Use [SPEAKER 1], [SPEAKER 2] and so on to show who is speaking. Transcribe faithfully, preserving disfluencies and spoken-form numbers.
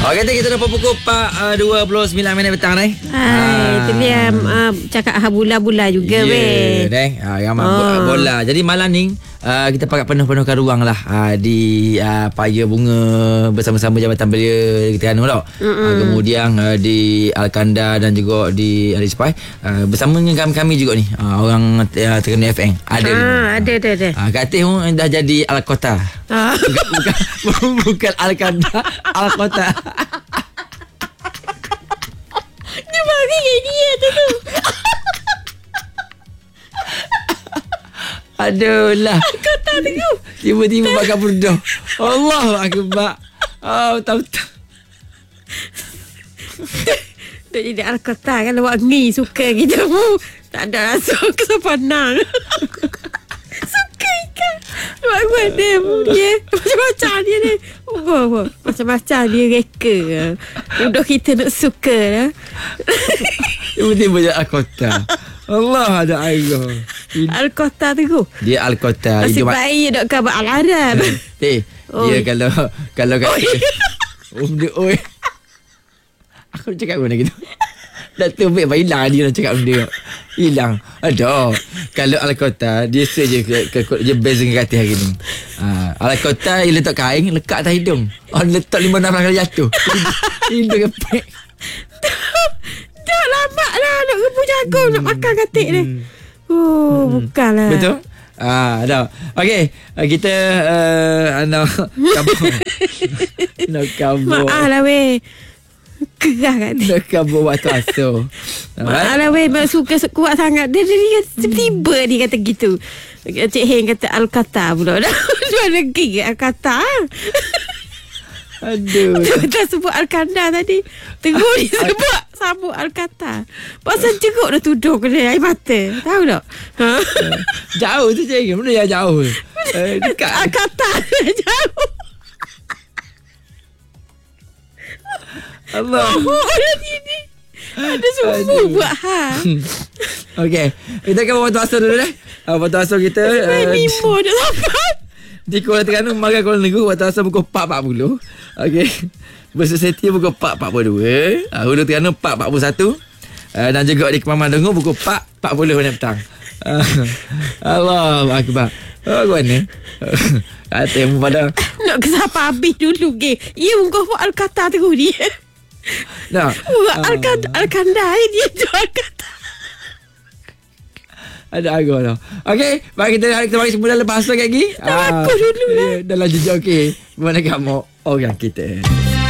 [SPEAKER 1] Okey, kita dah pukul empat uh, dua puluh sembilan minit petang ni.
[SPEAKER 2] Hai, itu dia uh, cakap ha bola-bola juga weh.
[SPEAKER 1] Ya, deh. Ah, ramai
[SPEAKER 2] Oh.
[SPEAKER 1] bola. Jadi malam ni uh, kita pakai penuh-penuhkan ruang lah uh, di uh, Paya Bunga bersama-sama Jabatan Belia Terengganu tau. Uh, kemudian uh, di Alkanda dan juga di Alispai uh, bersama dengan kami-kami juga ni. Uh, orang uh, Terengganu F M. Ada.
[SPEAKER 2] Ah, ada ada ada.
[SPEAKER 1] Uh, Katih pun dah jadi Al-Kota.
[SPEAKER 2] Ah.
[SPEAKER 1] Bukan, bukan, bukan Alkanda, Al-Kota.
[SPEAKER 2] Dia bagi kayak dia tu tu.
[SPEAKER 1] Aduh lah.
[SPEAKER 2] Kota tu.
[SPEAKER 1] Tiba-tiba pakai burdah. Allahu akbar. Oh, tahu-tahu.
[SPEAKER 2] Dia jadi Al-Kota kan awak ni suka gitu. Tak ada rasa kesopanan. Suka ikan. Awak buat dia punya macam-macam dia ni. Oh, macam-macam dia reka. Udah kita nak suka lah.
[SPEAKER 1] Tiba-tiba je Al-Kota. Allah ada air.
[SPEAKER 2] Al-Kota tu.
[SPEAKER 1] Dia Al-Kota.
[SPEAKER 2] Nasib baik dok khabar Al-Arab.
[SPEAKER 1] Eh,
[SPEAKER 2] Oh.
[SPEAKER 1] dia kalau kalau kata
[SPEAKER 2] Oh.
[SPEAKER 1] um dia oi. Aku cakap mana gitu. Dah tu baik baik hilang dia nak cakap benda. Hilang. Ada. Kalau Al-Kota dia saja ke, ke, ke dia best dengan kata hari ni. Ha, Al-Kota dia letak kain lekat atas hidung. Oh letak lima enam kali jatuh. Hidung kepek.
[SPEAKER 2] Dah lama lah nak rebus jagung nak makan katik ni. Oh, bukanlah.
[SPEAKER 1] Betul? Ah, dah. Okey, kita uh, nak kabur. Nak kabur.
[SPEAKER 2] Maaf lah weh. Kerah kat dia.
[SPEAKER 1] Nak kabur waktu asuh.
[SPEAKER 2] Maaf lah weh. Mak suka kuat sangat. Dia, dia, dia tiba-tiba dia kata gitu. Cik Heng kata Al-Kata pula. Luar negeri ke Al-Kata.
[SPEAKER 1] Aduh.
[SPEAKER 2] Kita sebut Al-Kanda tadi. Terus dia sebut sambut Al-Kata. Pasal jeruk dah tudung kena air mata. Tahu tak? Ha?
[SPEAKER 1] Jauh tu cik. Mana yang jauh? Uh, dekat.
[SPEAKER 2] Al-Kata jauh.
[SPEAKER 1] Allah.
[SPEAKER 2] Oh, orang ini. Ada semua buat ha.
[SPEAKER 1] Okey. Kita akan waktu asuh dulu dah. Uh, waktu asuh kita.
[SPEAKER 2] Main
[SPEAKER 1] Uh,
[SPEAKER 2] mimo dah sampai.
[SPEAKER 1] di Kuala Terengganu, Mara Kuala Negeri, waktu asuh pukul empat empat puluh. Okey. Besar Setia pukul empat empat puluh dua. Uh, Hulu Terengganu empat empat puluh satu. Uh, dan juga di Kemaman Dengu pukul empat empat puluh minit petang. Uh, Allah Akbar. Oh, ke mana? Kata yang pada.
[SPEAKER 2] Nak ke siapa habis dulu ke? Ya, muka buat Al-Kata tu dia.
[SPEAKER 1] Nah.
[SPEAKER 2] Buat Al-Kata, Al-Kanda dia tu Al-Kata.
[SPEAKER 1] Ada agak dah. Okey, baik kita kita bagi semula lepas asuh lagi.
[SPEAKER 2] Tak aku dulu lah.
[SPEAKER 1] Dalam jejak okey. Mana kamu? Orang kita.